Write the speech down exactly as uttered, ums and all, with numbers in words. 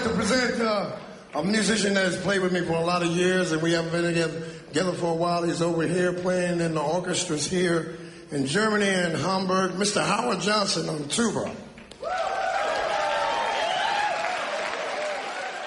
to present uh, a musician that has played with me for a lot of years, and we haven't been together, together for a while. He's over here playing in the orchestras here in Germany and Hamburg. Mister Howard Johnson on tuba.